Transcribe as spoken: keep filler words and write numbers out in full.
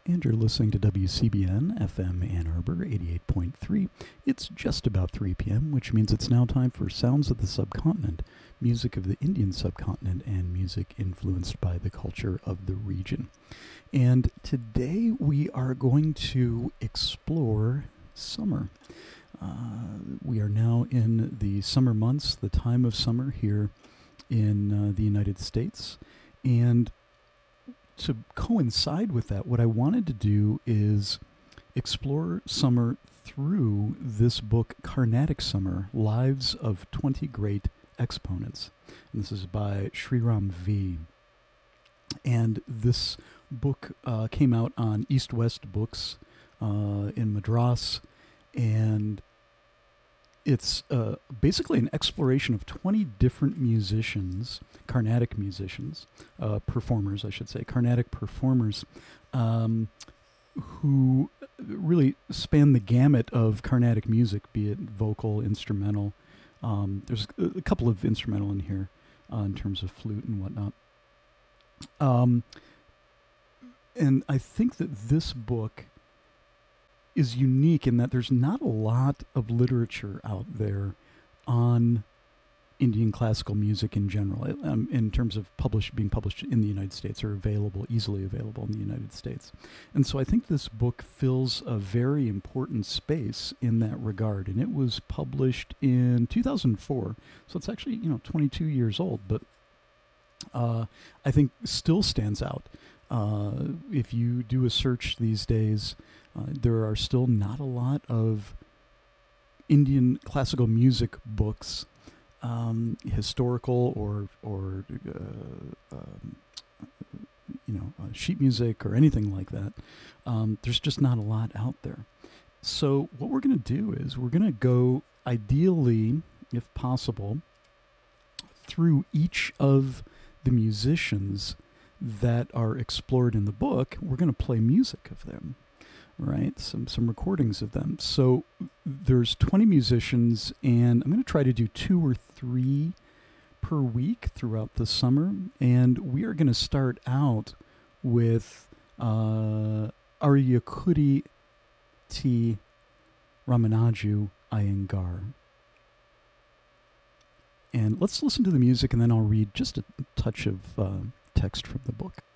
And you're listening to W C B N F M Ann Arbor eighty-eight point three. It's just about three p.m., which means it's now time for Sounds of the Subcontinent, music of the Indian subcontinent and music influenced by the culture of the region. And today we are going to explore summer. Uh, we are now in the summer months, the time of summer here in uh, the United States. And to coincide with that, what I wanted to do is explore summer through this book, Carnatic Summer, Lives of twenty Great Exponents. And this is by Sriram V. And this book uh, came out on East West Books uh, in Madras, and it's uh, basically an exploration of twenty different musicians, Carnatic musicians, uh, performers, I should say, Carnatic performers, um, who really span the gamut of Carnatic music, be it vocal, instrumental. Um, there's a couple of instrumental in here uh, in terms of flute and whatnot. Um, and I think that this book is unique in that there's not a lot of literature out there on Indian classical music in general, um, in terms of published, being published in the United States or available, easily available in the United States. And so I think this book fills a very important space in that regard. And it was published in two thousand four, so it's actually, you know, twenty-two years old, but uh, I think still stands out. Uh, if you do a search these days, uh, there are still not a lot of Indian classical music books, um, historical or or uh, um, you know uh, sheet music or anything like that. Um, there's just not a lot out there. So what we're going to do is we're going to go, ideally, if possible, through each of the musicians that are explored in the book. We're going to play music of them, right? Some some recordings of them. So there's twenty musicians, and I'm going to try to do two or three per week throughout the summer. And we are going to start out with uh, Aryakudi T. Ramanaju Iyengar. And let's listen to the music, and then I'll read just a touch of uh, text from the book.